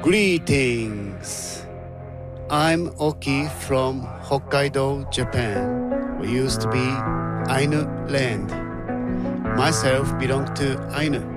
Greetings. I'm Oki from Hokkaido, Japan. We used to be Ainu land. Myself belong to Ainu.